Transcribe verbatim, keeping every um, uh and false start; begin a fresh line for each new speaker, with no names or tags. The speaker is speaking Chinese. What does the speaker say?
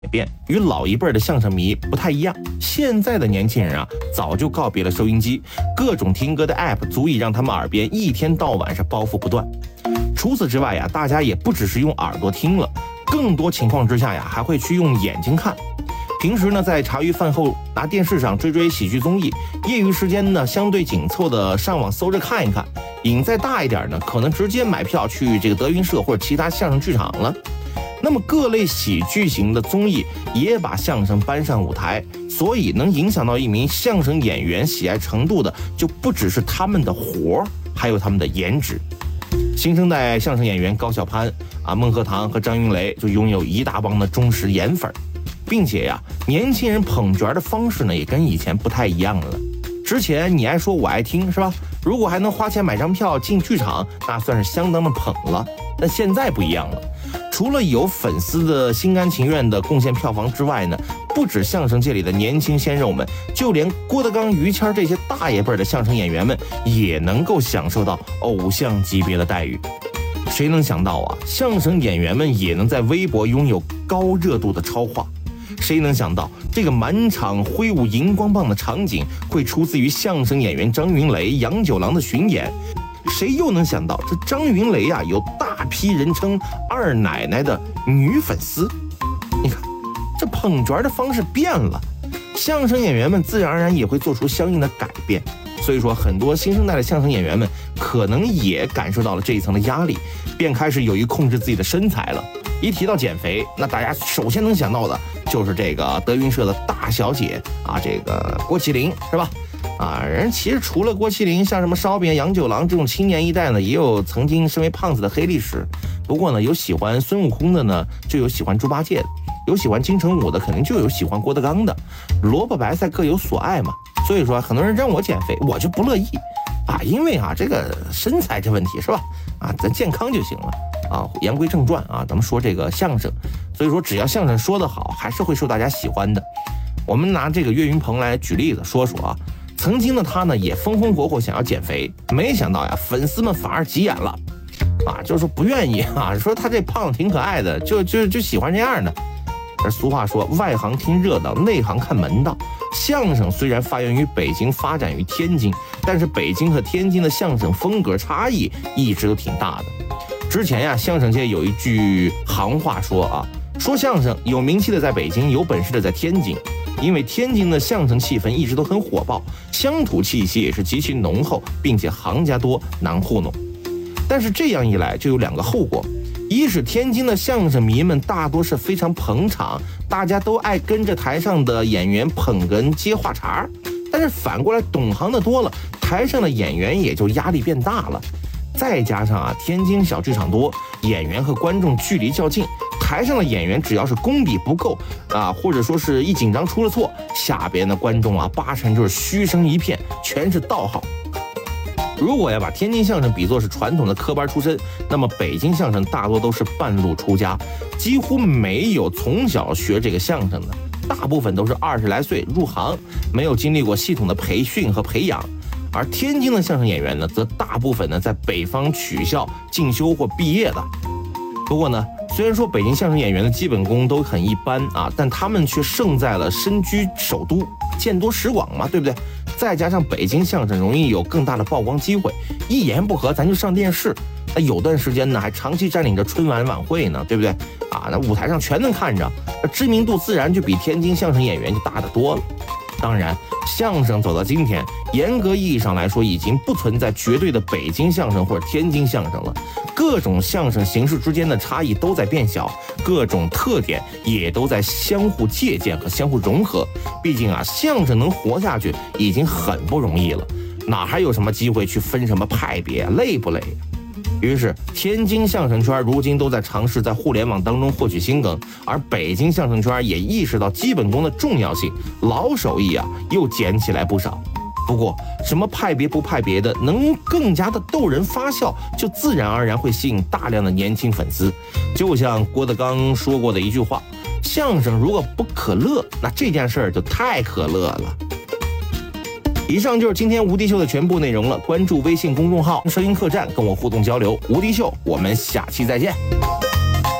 变，与老一辈的相声迷不太一样。现在的年轻人啊，早就告别了收音机，各种听歌的 app 足以让他们耳边一天到晚是包袱不断。除此之外呀，大家也不只是用耳朵听了，更多情况之下呀，还会去用眼睛看。平时呢，在茶余饭后拿电视上追追喜剧综艺，业余时间呢相对紧凑的上网搜着看一看，瘾再大一点呢，可能直接买票去这个德云社或者其他相声剧场了。那么各类喜剧型的综艺也把相声搬上舞台，所以能影响到一名相声演员喜爱程度的，就不只是他们的活儿，还有他们的颜值。新生代相声演员高晓攀啊、孟鹤堂和张云雷就拥有一大帮的忠实颜粉，并且呀，年轻人捧角的方式呢，也跟以前不太一样了。之前你爱说我爱听是吧？如果还能花钱买张票进剧场，那算是相当的捧了。但现在不一样了，除了有粉丝的心甘情愿的贡献票房之外呢，不止相声界里的年轻鲜肉们，就连郭德纲、于谦这些大爷辈的相声演员们，也能够享受到偶像级别的待遇。谁能想到啊，相声演员们也能在微博拥有高热度的超话？谁能想到这个满场挥舞荧光棒的场景会出自于相声演员张云雷、杨九郎的巡演？谁又能想到这张云雷啊，有大批人称二奶奶的女粉丝？你看，这捧角的方式变了，相声演员们自然而然也会做出相应的改变。所以说，很多新生代的相声演员们可能也感受到了这一层的压力，便开始有意控制自己的身材了。一提到减肥，那大家首先能想到的就是这个德云社的大小姐啊，这个郭麒麟是吧？啊，人其实除了郭麒麟，像什么烧饼、杨九郎这种青年一代呢，也有曾经身为胖子的黑历史。不过呢，有喜欢孙悟空的呢，就有喜欢猪八戒的；有喜欢金城武的，肯定就有喜欢郭德纲的。萝卜白菜各有所爱嘛。所以说，很多人让我减肥，我就不乐意啊，因为啊，这个身材这问题是吧？啊，咱健康就行了啊。言归正传啊，咱们说这个相声，所以说只要相声说得好，还是会受大家喜欢的。我们拿这个岳云鹏来举例子说说啊，曾经的他呢，也风风火火想要减肥，没想到呀，粉丝们反而急眼了啊，就是说不愿意啊，说他这胖子挺可爱的，就就就喜欢这样的。而俗话说，外行听热闹，内行看门道。相声虽然发源于北京，发展于天津，但是北京和天津的相声风格差异一直都挺大的。之前呀，相声界有一句行话说啊，说相声有名气的在北京，有本事的在天津。因为天津的相声气氛一直都很火爆，乡土气息也是极其浓厚，并且行家多，难糊弄。但是这样一来就有两个后果。一是天津的相声迷们大多是非常捧场，大家都爱跟着台上的演员捧哏接话茬，但是反过来懂行的多了，台上的演员也就压力变大了。再加上啊，天津小剧场多，演员和观众距离较近，台上的演员只要是功底不够啊，或者说是一紧张出了错，下边的观众啊八成就是嘘声一片，全是道号。如果要把天津相声比作是传统的科班出身，那么北京相声大多都是半路出家，几乎没有从小学这个相声的，大部分都是二十来岁入行，没有经历过系统的培训和培养。而天津的相声演员呢，则大部分呢在北方曲校进修或毕业的。不过呢，虽然说北京相声演员的基本功都很一般啊，但他们却胜在了身居首都，见多识广嘛，对不对？再加上北京相声容易有更大的曝光机会，一言不合咱就上电视，那有段时间呢还长期占领着春晚晚会呢，对不对？啊，那舞台上全能看着，那知名度自然就比天津相声演员就大得多了。当然，相声走到今天，严格意义上来说，已经不存在绝对的北京相声或者天津相声了。各种相声形式之间的差异都在变小，各种特点也都在相互借鉴和相互融合。毕竟啊，相声能活下去已经很不容易了，哪还有什么机会去分什么派别，累不累？于是，天津相声圈如今都在尝试在互联网当中获取新梗，而北京相声圈也意识到基本功的重要性，老手艺啊又捡起来不少。不过，什么派别不派别的，能更加的逗人发笑，就自然而然会吸引大量的年轻粉丝。就像郭德纲说过的一句话：“相声如果不可乐，那这件事儿就太可乐了。”以上就是今天无敌秀的全部内容了。关注微信公众号“声音客栈”，跟我互动交流。无敌秀，我们下期再见。